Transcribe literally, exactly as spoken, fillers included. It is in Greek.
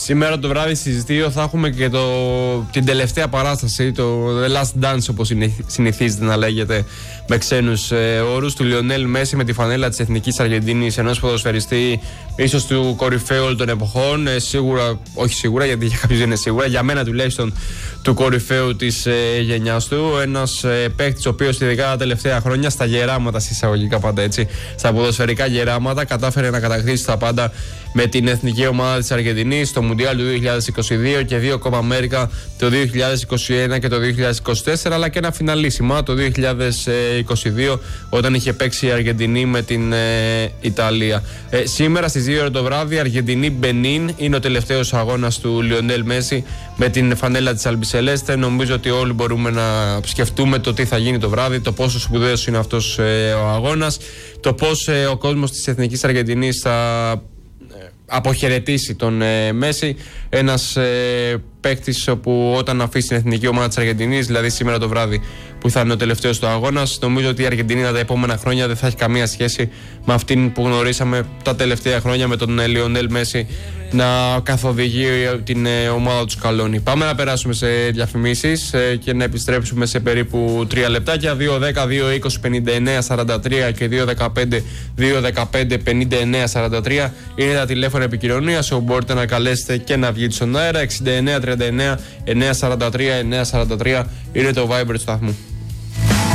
Σήμερα το βράδυ στις δύο θα έχουμε και το, την τελευταία παράσταση, το The Last Dance όπως συνηθίζεται να λέγεται με ξένους ε, όρους, του Λιονέλ Μέση με τη φανέλα της Εθνικής Αργεντινής, ενός ποδοσφαιριστή ίσως του κορυφαίου όλων των εποχών, ε, σίγουρα, όχι σίγουρα γιατί για κάποιους δεν είναι σίγουρα, για μένα τουλάχιστον του κορυφαίου της ε, γενιάς του, ένας ε, παίκτης ο οποίος ειδικά τα τελευταία χρόνια στα γεράματα, συσσαγωγικά πάντα έτσι, στα ποδοσφαιρικά γεράματα κατάφερε να κατακτήσει τα πάντα με την εθνική ομάδα της Αργεντινής στο Μουντιάλ του δύο χιλιάδες είκοσι δύο και δύο Κόπα Αμέρικα το δύο χιλιάδες είκοσι ένα και το δύο χιλιάδες είκοσι τέσσερα, αλλά και ένα φιναλίσιμα το δύο χιλιάδες είκοσι δύο όταν είχε παίξει η Αργεντινή με την ε, Ιταλία. Ε, σήμερα στις δύο το βράδυ Αργεντινή-Μπενίν είναι ο τελευταίος αγώνας του Λιονέλ Μέση με την φανέλα της Αλμπισελέστε. Νομίζω ότι όλοι μπορούμε να σκεφτούμε το τι θα γίνει το βράδυ, το πόσο σπουδαίος είναι αυτός ε, ο αγώνας, το πώς ε, ο κόσμος της Εθνικής Αργεντινής θα αποχαιρετήσει τον ε, Μέση, ένας ε, παίκτης που όταν αφήσει την εθνική ομάδα της Αργεντινής, δηλαδή σήμερα το βράδυ που θα είναι ο τελευταίος του αγώνας, νομίζω ότι η Αργεντινή τα επόμενα χρόνια δεν θα έχει καμία σχέση με αυτήν που γνωρίσαμε τα τελευταία χρόνια με τον ε, Λιονέλ Μέση να καθοδηγεί την ε, ομάδα του Σκαλόνι. Πάμε να περάσουμε σε διαφημίσεις ε, και να επιστρέψουμε σε περίπου τρία λεπτάκια. Δύο δέκα, δύο είκοσι, πενήντα εννέα σαράντα τρία και δύο δεκαπέντε, δύο δεκαπέντε, πενήντα εννέα σαράντα τρία είναι τα τηλέφωνα επικοινωνίας όπου μπορείτε να καλέσετε και να βγείτε στον αέρα. Εξήντα εννέα τριάντα εννέα εννιακόσια σαράντα τρία εννιακόσια σαράντα τρία είναι το Viber του σταθμού.